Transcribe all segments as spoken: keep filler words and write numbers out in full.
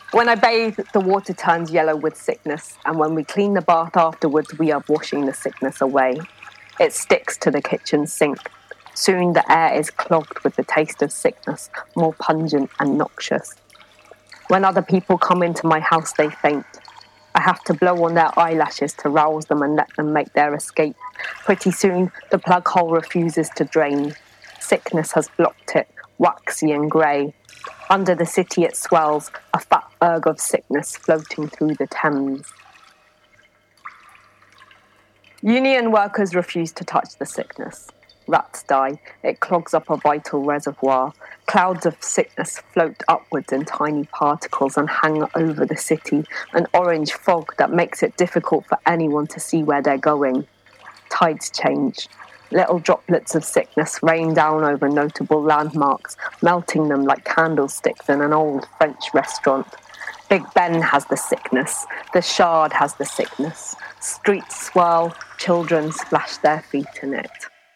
When I bathe, the water turns yellow with sickness, and when we clean the bath afterwards, we are washing the sickness away. It sticks to the kitchen sink. Soon the air is clogged with the taste of sickness, more pungent and noxious. When other people come into my house, they faint. I have to blow on their eyelashes to rouse them and let them make their escape. Pretty soon, the plug hole refuses to drain. Sickness has blocked it, waxy and grey. Under the city it swells, a fat berg of sickness floating through the Thames. Union workers refuse to touch the sickness. Rats die. It clogs up a vital reservoir. Clouds of sickness float upwards in tiny particles and hang over the city, an orange fog that makes it difficult for anyone to see where they're going. Tides change. Little droplets of sickness rain down over notable landmarks, melting them like candlesticks in an old French restaurant. Big Ben has the sickness. The Shard has the sickness. Streets swirl. Children splash their feet in it.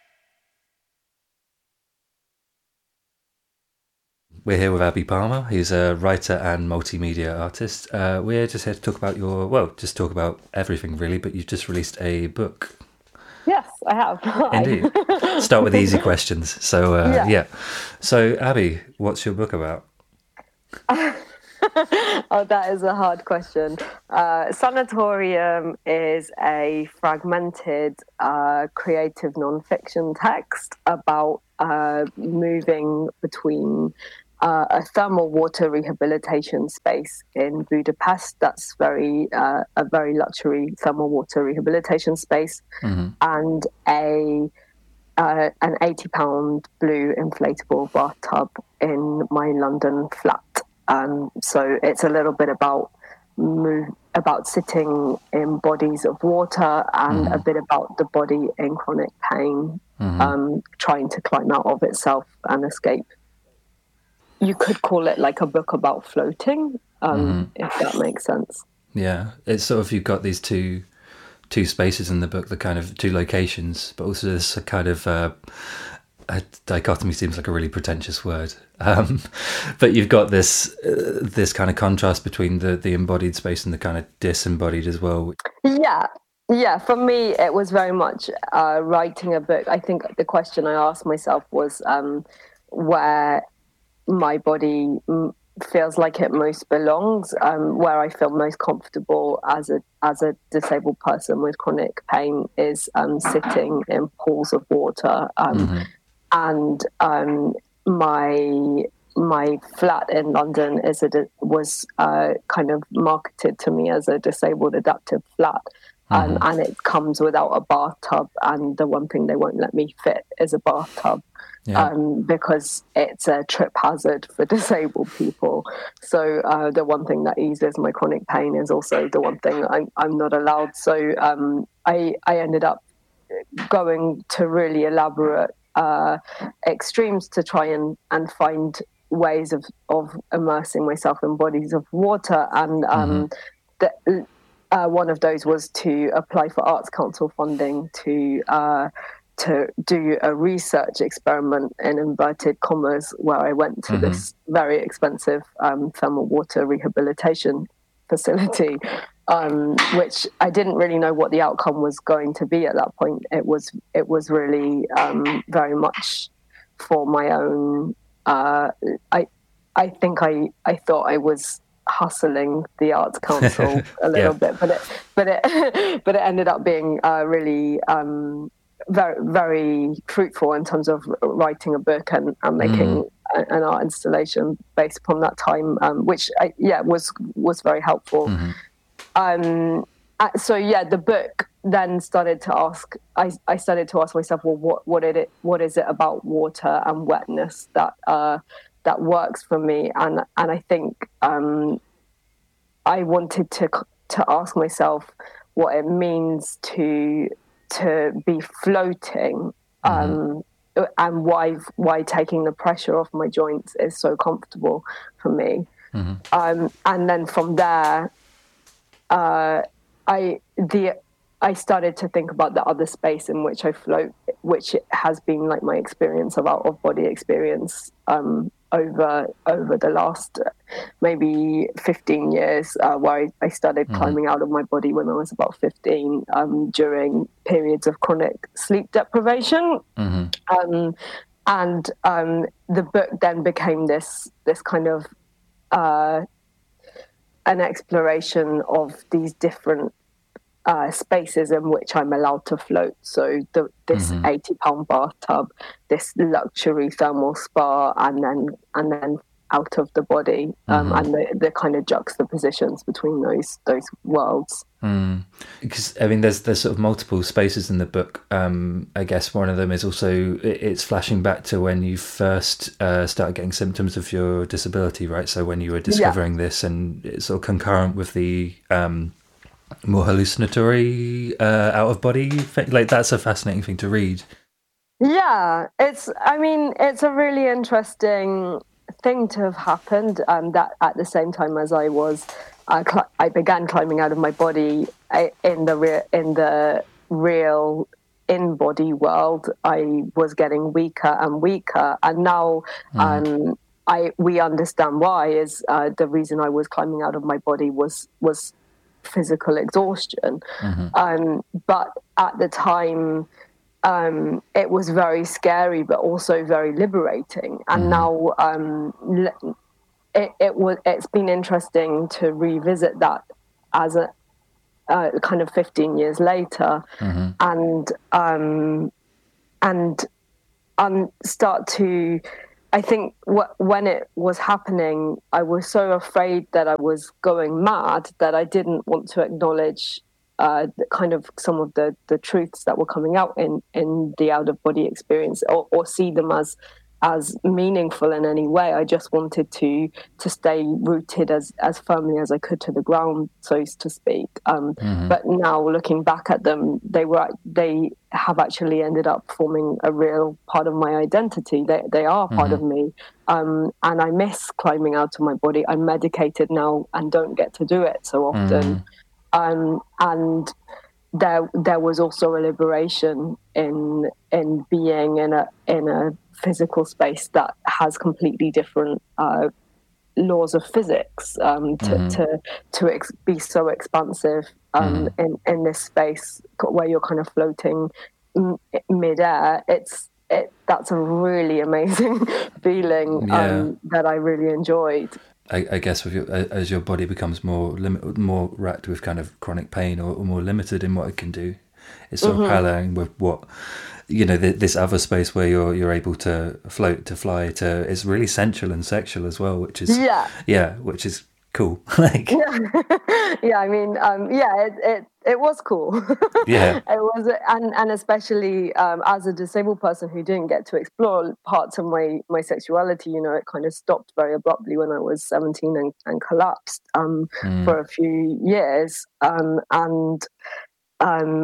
We're here with Abby Palmer, who's a writer and multimedia artist. Uh, we're just here to talk about your, well, just talk about everything really, but you've just released a book. Yes, I have. Indeed. Start with easy questions. So, uh, yeah. yeah. So, Abby, what's your book about? Oh, that is a hard question. Uh, Sanatorium is a fragmented, uh, creative non-fiction text about uh, moving between uh, a thermal water rehabilitation space in Budapest. That's very uh, a very luxury thermal water rehabilitation space, mm-hmm. and a uh, an eighty pound blue inflatable bathtub in my London flat. Um, so it's a little bit about move, about sitting in bodies of water and mm-hmm. a bit about the body in chronic pain, mm-hmm. um, trying to climb out of itself and escape. You could call it like a book about floating, um, mm-hmm. if that makes sense. Yeah, it's sort of, you've got these two two spaces in the book, the kind of two locations, but also this kind of uh, a dichotomy seems like a really pretentious word. Um, but you've got this uh, this kind of contrast between the, the embodied space and the kind of disembodied as well. Yeah, yeah. For me, it was very much uh, writing a book. I think the question I asked myself was um, where my body feels like it most belongs, um, where I feel most comfortable as a as a disabled person with chronic pain is um, sitting in pools of water. Um, mm-hmm. And um, my my flat in London is a, was uh, kind of marketed to me as a disabled adaptive flat, um, mm-hmm. and it comes without a bathtub. And the one thing they won't let me fit is a bathtub, yeah. um, because it's a trip hazard for disabled people. So uh, the one thing that eases my chronic pain is also the one thing I'm, I'm not allowed. So um, I I ended up going to really elaborate uh extremes to try and and find ways of of immersing myself in bodies of water, and um mm-hmm. the, uh, one of those was to apply for Arts Council funding to uh to do a research experiment in inverted commas, where I went to mm-hmm. this very expensive um thermal water rehabilitation facility, um, which I didn't really know what the outcome was going to be at that point. It was it was really um, very much for my own. Uh, I I think I, I thought I was hustling the Arts Council a little yeah. bit, but it but it but it ended up being uh, really um, very very fruitful in terms of writing a book and, and making. Mm. an art installation based upon that time, um, which I, yeah was was very helpful. Mm-hmm. Um, so yeah, the book then started to ask. I, I started to ask myself, well, what what is it? What is it about water and wetness that uh, that works for me? And and I think um, I wanted to to ask myself what it means to to be floating. Mm-hmm. Um, and why why taking the pressure off my joints is so comfortable for me. Mm-hmm. Um, and then from there, uh, I the I started to think about the other space in which I float, which has been like my experience of out of body experience um, over over the last uh, maybe fifteen years, uh, where I, I started mm-hmm. climbing out of my body when I was about fifteen, um, during periods of chronic sleep deprivation. Mm-hmm. Um, and um, the book then became this this kind of uh, an exploration of these different Uh, spaces in which I'm allowed to float. So the, this mm-hmm. eighty pound bathtub, this luxury thermal spa, and then and then out of the body, um, mm-hmm. and the, the kind of juxtapositions between those those worlds. Mm. Because I mean, there's there's sort of multiple spaces in the book. Um, I guess one of them is also it's flashing back to when you first uh, started getting symptoms of your disability, right? So when you were discovering yeah. this, and it's sort of concurrent with the um, more hallucinatory uh, out of body thing. Like, that's a fascinating thing to read. Yeah, it's I mean it's a really interesting thing to have happened, um, that at the same time as I was uh, cl- I began climbing out of my body I, in the re- in the real in-body world. I was getting weaker and weaker, and now mm. um, I we understand why. Is uh, the reason I was climbing out of my body was was physical exhaustion. Mm-hmm. Um, but at the time, um, it was very scary, but also very liberating. And mm-hmm. now um, it, it was, it's been interesting to revisit that as a uh, kind of fifteen years later, mm-hmm. and um, and um, start to I think w- when it was happening, I was so afraid that I was going mad that I didn't want to acknowledge uh, the, kind of some of the, the truths that were coming out in, in the out-of-body experience, or, or see them as as meaningful in any way. I just wanted to to stay rooted as, as firmly as I could to the ground, so to speak. Um, mm-hmm. But now looking back at them, they were they have actually ended up forming a real part of my identity. They they are part mm-hmm. of me, um, and I miss climbing out of my body. I'm medicated now and don't get to do it so often, mm-hmm. um, and there there was also a liberation in in being in a in a physical space that has completely different uh, laws of physics, um, to, mm-hmm. to to ex- be so expansive um, mm-hmm. in in this space where you're kind of floating m- mid-air. It's it, that's a really amazing feeling yeah. um, that I really enjoyed. I, I guess with your, as your body becomes more limit, more racked with kind of chronic pain, or, or more limited in what it can do, it's sort mm-hmm. of paralleling with what, you know, the, this other space where you're you're able to float, to fly, to it's really sensual and sexual as well, which is yeah, yeah which is cool. Like yeah, yeah. I mean, um, yeah, it, it it was cool. Yeah, it was, and and especially um, as a disabled person who didn't get to explore parts of my my sexuality, you know, it kind of stopped very abruptly when I was seventeen and, and collapsed um, mm. for a few years, um, and um.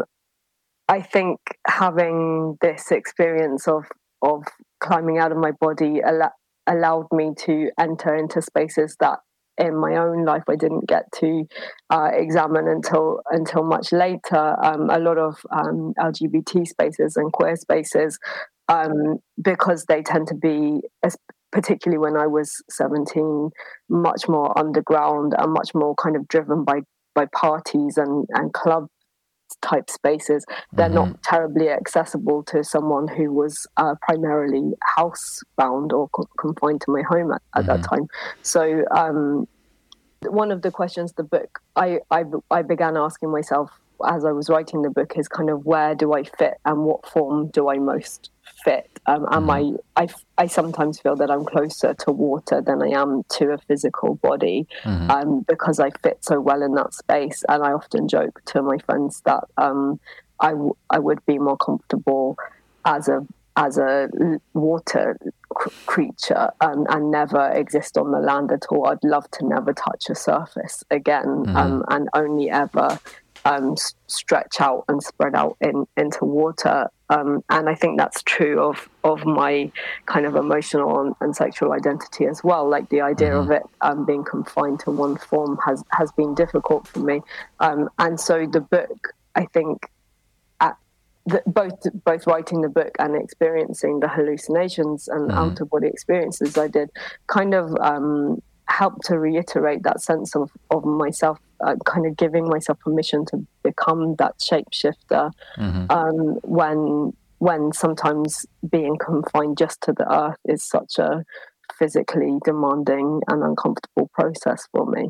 I think having this experience of of climbing out of my body al- allowed me to enter into spaces that in my own life I didn't get to uh, examine until until much later. Um, a lot of um, L G B T spaces and queer spaces, um, because they tend to be, particularly when I was seventeen, much more underground and much more kind of driven by by parties and and club type spaces. They're mm-hmm. not terribly accessible to someone who was uh, primarily housebound or co- confined to my home at, at mm-hmm. that time. So um, one of the questions the book I, I I began asking myself as I was writing the book is kind of, where do I fit and what form do I most fit? Um, am mm-hmm. I, I I sometimes feel that I'm closer to water than I am to a physical body, mm-hmm. um, because I fit so well in that space. And I often joke to my friends that um, I, w- I would be more comfortable as a as a water cr- creature um, and never exist on the land at all. I'd love to never touch a surface again, mm-hmm. um, and only ever um, s- stretch out and spread out in, into water. Um, and I think that's true of, of my kind of emotional and, and sexual identity as well. Like the idea mm-hmm. of it um, being confined to one form has, has been difficult for me. Um, and so the book, I think, the, both both writing the book and experiencing the hallucinations and Mm-hmm. out of body experiences I did kind of um, helped to reiterate that sense of of myself, uh, kind of giving myself permission to become that shapeshifter. Mm-hmm. um, when when sometimes being confined just to the earth is such a physically demanding and uncomfortable process for me.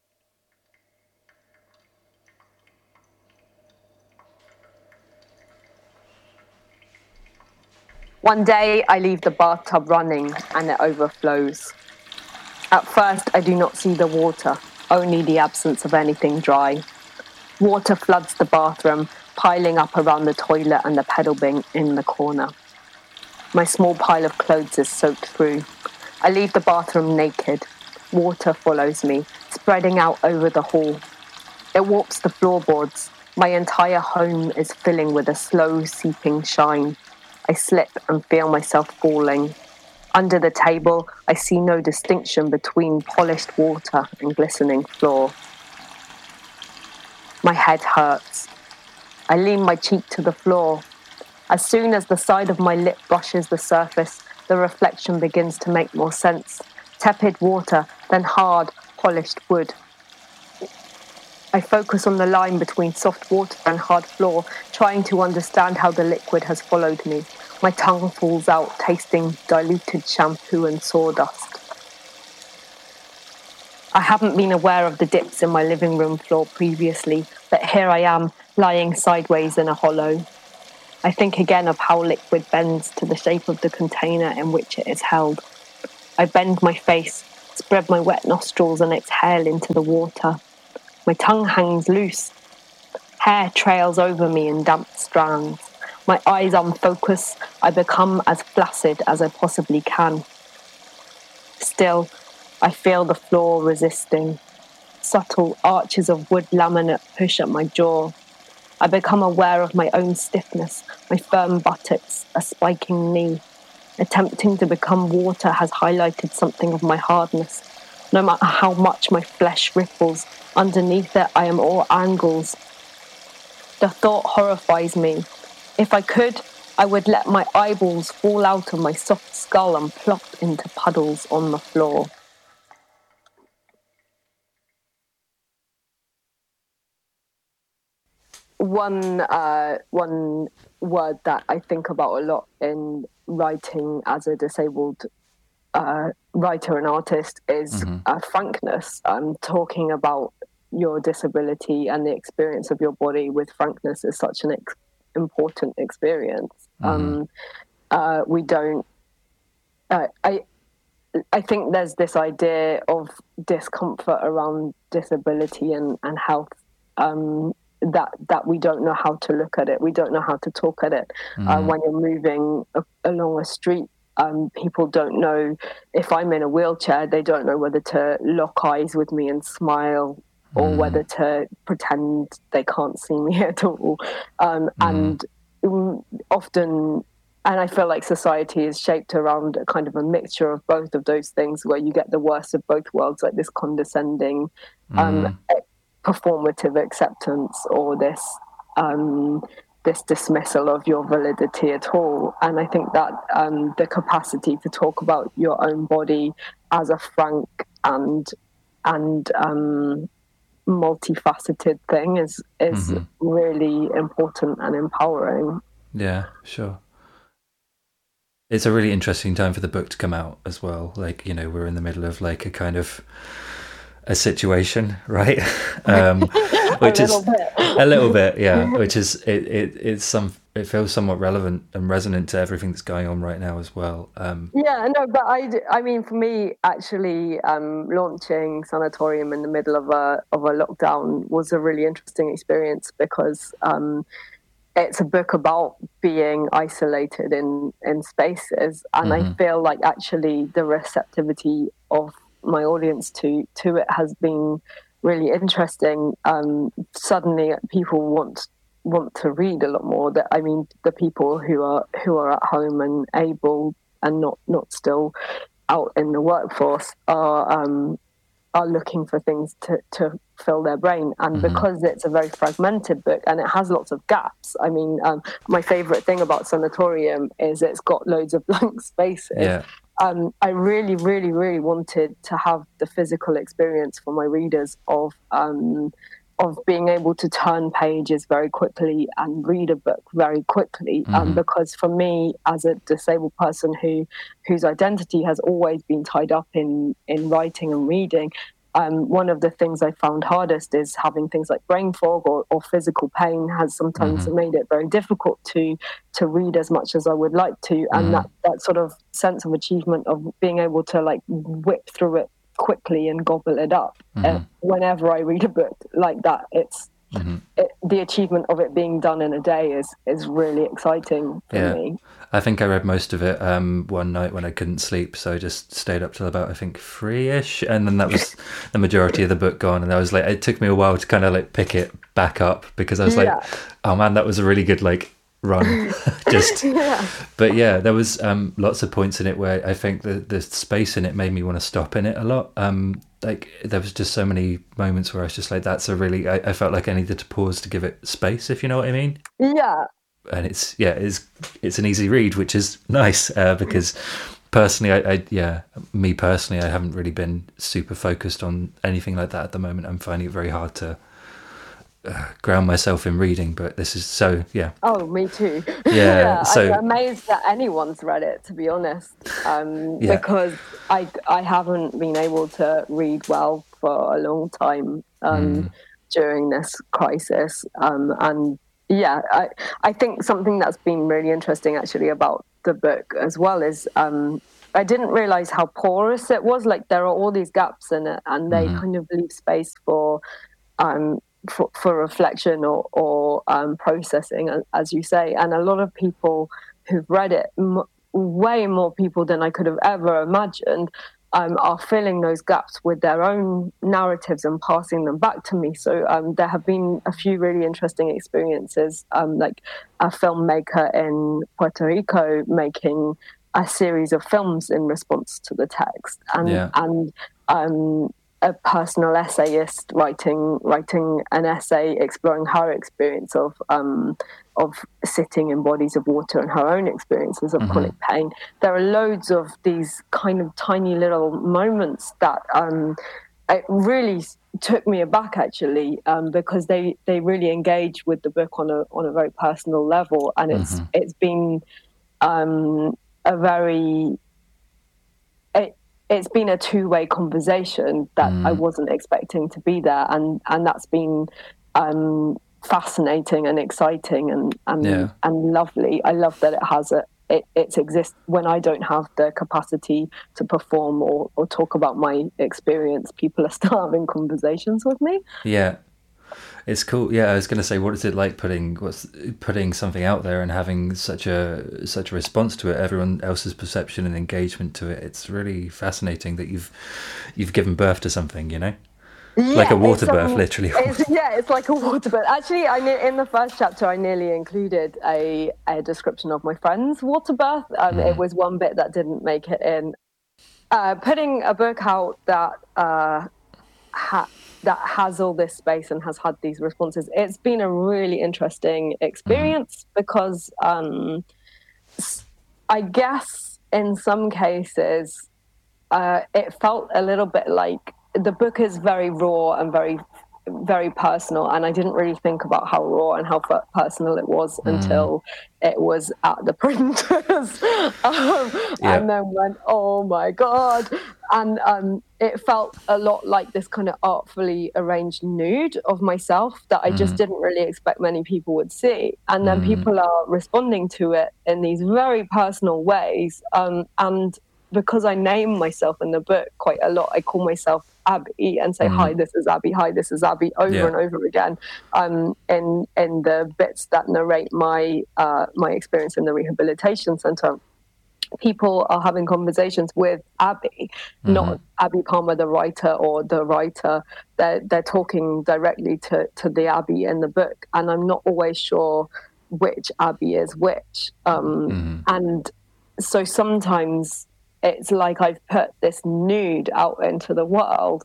One day I leave the bathtub running and it overflows. At first I do not see the water, only the absence of anything dry. Water floods the bathroom, piling up around the toilet and the pedal bin in the corner. My small pile of clothes is soaked through. I leave the bathroom naked. Water follows me, spreading out over the hall. It warps the floorboards. My entire home is filling with a slow seeping shine. I slip and feel myself falling. Under the table, I see no distinction between polished water and glistening floor. My head hurts. I lean my cheek to the floor. As soon as the side of my lip brushes the surface, the reflection begins to make more sense. Tepid water, then hard, polished wood. I focus on the line between soft water and hard floor, trying to understand how the liquid has followed me. My tongue falls out, tasting diluted shampoo and sawdust. I haven't been aware of the dips in my living room floor previously, but here I am, lying sideways in a hollow. I think again of how liquid bends to the shape of the container in which it is held. I bend my face, spread my wet nostrils and exhale into the water. My tongue hangs loose. Hair trails over me in damp strands. My eyes unfocus. I become as flaccid as I possibly can. Still, I feel the floor resisting. Subtle arches of wood laminate push at my jaw. I become aware of my own stiffness, my firm buttocks, a spiking knee. Attempting to become water has highlighted something of my hardness. No matter how much my flesh ripples, underneath it I am all angles. The thought horrifies me. If I could, I would let my eyeballs fall out of my soft skull and plop into puddles on the floor. One uh, one word that I think about a lot in writing as a disabled uh, writer and artist is mm-hmm. uh, frankness. I'm talking about your disability and the experience of your body with frankness is such an ex- important experience. Mm-hmm. Um, uh, we don't. Uh, I. I think there's this idea of discomfort around disability and and health. Um, that that we don't know how to look at it. We don't know how to talk at it. Mm-hmm. Uh, when you're moving a, along a street, um, people don't know if I'm in a wheelchair. They don't know whether to lock eyes with me and smile or mm-hmm. whether to pretend they can't see me at all. Um, mm-hmm. And often, and I feel like society is shaped around a kind of a mixture of both of those things where you get the worst of both worlds, like this condescending um, mm-hmm. performative acceptance or this um, this dismissal of your validity at all. And I think that um, the capacity to talk about your own body as a frank and and um, multifaceted thing is is mm-hmm. really important and empowering. Yeah, sure. It's a really interesting time for the book to come out as well. Like, you know, we're in the middle of like a kind of a situation, right? Um, which a is bit. a little bit, yeah. Which is it, it. It's some. It feels somewhat relevant and resonant to everything that's going on right now as well. Um, yeah, no, but I, I mean, for me, actually, um, launching Sanatorium in the middle of a of a lockdown was a really interesting experience because um, it's a book about being isolated in in spaces, and mm-hmm. I feel like actually the receptivity of my audience to to it has been really interesting. Um, suddenly, people want want to read a lot more. That I mean, the people who are who are at home and able and not not still out in the workforce are um, are looking for things to, to fill their brain. And Mm-hmm. because it's a very fragmented book and it has lots of gaps, I mean, um, my favorite thing about Sanatorium is it's got loads of blank spaces. Yeah. Um, I really, really, really wanted to have the physical experience for my readers of um, of being able to turn pages very quickly and read a book very quickly. Mm-hmm. Um, because for me, as a disabled person who whose identity has always been tied up in in writing and reading, um, one of the things I found hardest is having things like brain fog or, or physical pain has sometimes mm-hmm. made it very difficult to to read as much as I would like to. And mm-hmm. that, that sort of sense of achievement of being able to like whip through it quickly and gobble it up. Mm-hmm. Uh, whenever I read a book like that, it's mm-hmm. it, the achievement of it being done in a day is is really exciting for yeah. me. I think I read most of it um, one night when I couldn't sleep, so I just stayed up till about I think three-ish, and then that was the majority of the book gone. And I was like, it took me a while to kind of like pick it back up because I was yeah. like, oh man, that was a really good like run. just yeah. But yeah, there was um, lots of points in it where I think the the space in it made me want to stop in it a lot. Um, like there was just so many moments where I was just like, that's a really I, I felt like I needed to pause to give it space, if you know what I mean. Yeah. And it's yeah it's it's an easy read, which is nice uh, because personally I, I yeah me personally I haven't really been super focused on anything like that at the moment. I'm finding it very hard to uh, ground myself in reading, but this is so yeah oh me too yeah, yeah so I'm amazed that anyone's read it, to be honest, um yeah. because I I haven't been able to read well for a long time um mm. during this crisis, um and yeah, I, I think something that's been really interesting actually about the book as well is um, I didn't realize how porous it was. Like there are all these gaps in it, and they mm-hmm. kind of leave space for um, for, for reflection or, or um, processing, as you say. And a lot of people who've read it, m- way more people than I could have ever imagined, Um, are filling those gaps with their own narratives and passing them back to me. So um, there have been a few really interesting experiences, um, like a filmmaker in Puerto Rico making a series of films in response to the text, and yeah. and um, a personal essayist writing writing an essay exploring her experience of um, of sitting in bodies of water and her own experiences of mm-hmm. chronic pain. There are loads of these kind of tiny little moments that um, it really took me aback actually, um, because they, they really engage with the book on a on a very personal level, and it's mm-hmm. it's been um, a very it, it's been a two-way conversation that mm. I wasn't expecting to be there, and and that's been um, fascinating and exciting and and, yeah. and lovely. I love that it has a it, it exists when I don't have the capacity to perform or, or talk about my experience. People are still having conversations with me. Yeah. It's cool. Yeah, I was going to say, what is it like putting what's putting something out there and having such a such a response to it? Everyone else's perception and engagement to it. It's really fascinating that you've you've given birth to something. You know, yeah, like a water birth, um, literally. It's, yeah, it's like a water birth. Actually, I in the first chapter, I nearly included a, a description of my friend's water birth. Um, mm. It was one bit that didn't make it in. Uh, putting a book out that. Uh, ha- that has all this space and has had these responses. It's been a really interesting experience mm. because um, I guess in some cases uh, it felt a little bit like the book is very raw and very, very personal, and I didn't really think about how raw and how personal it was mm. until it was at the printers um, yeah. and then went, oh my God. And um, it felt a lot like this kind of artfully arranged nude of myself that I just mm. didn't really expect many people would see. And then mm. people are responding to it in these very personal ways. Um, and because I name myself in the book quite a lot, I call myself Abby and say, mm. hi, this is Abby, hi, this is Abby, over yeah. and over again um, in in the bits that narrate my uh, my experience in the rehabilitation centre. People are having conversations with Abby, mm-hmm. not Abby Palmer, the writer, or the writer. They're, they're talking directly to, to the Abby in the book, and I'm not always sure which Abby is which. Um, mm-hmm. And so sometimes it's like I've put this nude out into the world,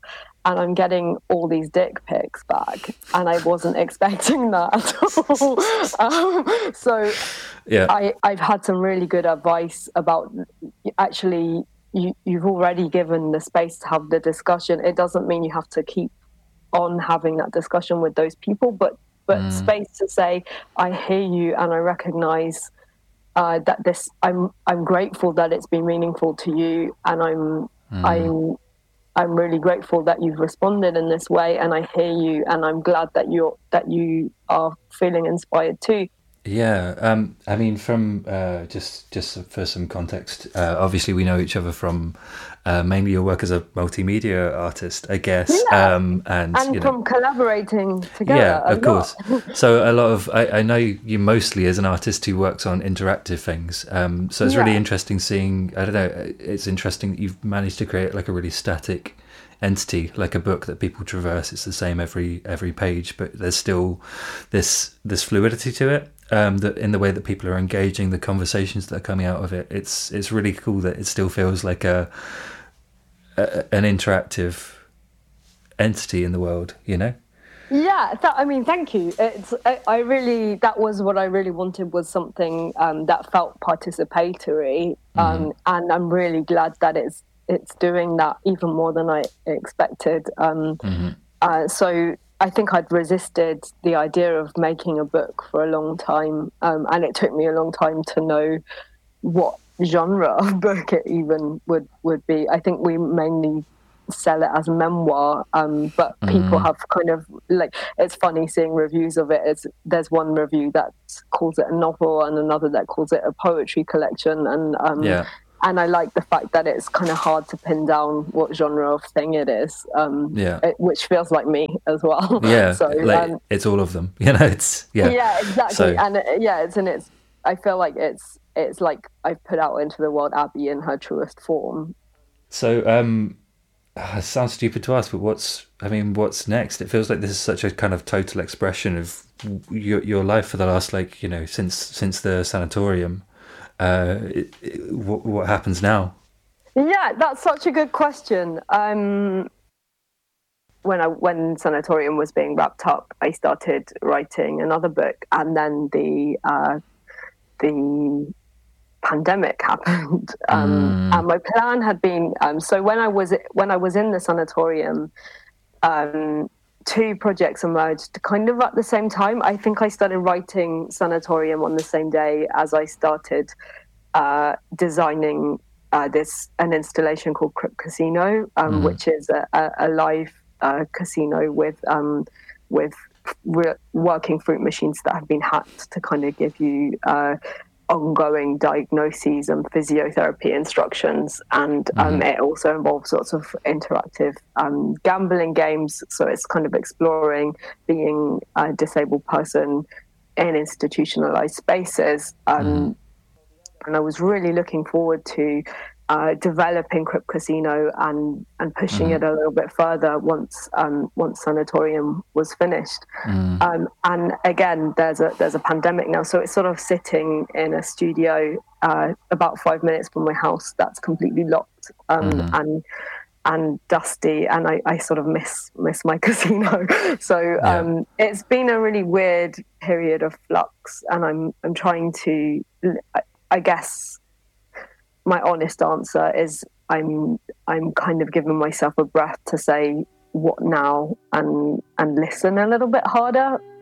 and I'm getting all these dick pics back, and I wasn't expecting that at all. um, so yeah, I, I've had some really good advice about actually you, you've already given the space to have the discussion. It doesn't mean you have to keep on having that discussion with those people, but but mm. space to say, I hear you and I recognize uh, that this, I'm I'm grateful that it's been meaningful to you, and I'm mm. I'm I'm really grateful that you've responded in this way, and I hear you, and I'm glad that you're that you are feeling inspired too. Yeah, um, I mean, from uh, just just for some context, uh, obviously we know each other from uh, mainly your work as a multimedia artist, I guess, yeah. um, and, and you know, from collaborating together. Yeah, of lot. course. So a lot of I, I know you mostly as an artist who works on interactive things. Um, so it's yeah. really interesting seeing. I don't know. It's interesting that you've managed to create like a really static entity, like a book that people traverse. It's the same every every page, but there's still this this fluidity to it. Um, that in the way that people are engaging, the conversations that are coming out of it, it's it's really cool that it still feels like a, a an interactive entity in the world, you know. Yeah, that, I mean, thank you. It's I, I really that was what I really wanted, was something um, that felt participatory, um, mm-hmm. and I'm really glad that it's it's doing that even more than I expected. Um, mm-hmm. uh, so. I think I'd resisted the idea of making a book for a long time, um, and it took me a long time to know what genre of book it even would, would be. I think we mainly sell it as memoir, um, but mm. people have kind of like, it's funny seeing reviews of it. It's, there's one review that calls it a novel and another that calls it a poetry collection, and um, yeah. And I like the fact that it's kind of hard to pin down what genre of thing it is, um, yeah. it, which feels like me as well. Yeah, so like, um, it's all of them, you know. It's yeah, yeah, exactly. So, and it, yeah, it's and it's. I feel like it's it's like I've put out into the world Abby in her truest form. So, um, it sounds stupid to ask, but what's I mean, what's next? It feels like this is such a kind of total expression of your your life for the last, like, you know, since since the sanatorium. Uh, it, it, what, what happens now? Yeah, that's such a good question. Um, when I when Sanatorium was being wrapped up, I started writing another book, and then the uh, the pandemic happened. Um, mm. And my plan had been um, so when I was when I was in the Sanatorium. Um, Two projects emerged kind of at the same time. I think I started writing Sanatorium on the same day as I started uh, designing uh, this an installation called Crypt Casino, um, mm. which is a, a, a live uh, casino with um, with re- working fruit machines that have been hacked to kind of give you uh, ongoing diagnoses and physiotherapy instructions, and um, mm-hmm. it also involves sorts of interactive um, gambling games, so it's kind of exploring being a disabled person in institutionalized spaces, um, mm-hmm. and I was really looking forward to uh, developing Crypt Casino and and pushing mm. it a little bit further once um, once Sanatorium was finished. Mm. Um, and again, there's a there's a pandemic now, so it's sort of sitting in a studio uh, about five minutes from my house that's completely locked um, mm. and and dusty, and I, I sort of miss miss my casino. So yeah. um, it's been a really weird period of flux, and I'm I'm trying to, I guess. My honest answer is I'm I'm kind of giving myself a breath to say what now and and listen a little bit harder